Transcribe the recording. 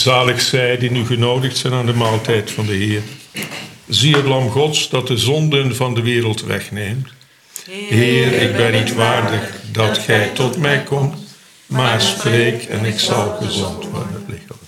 Zalig zij die nu genodigd zijn aan de maaltijd van de Heer. Zie het lam Gods dat de zonden van de wereld wegneemt. Heer, ik ben niet waardig dat gij tot mij komt, maar spreek en ik zal gezond worden.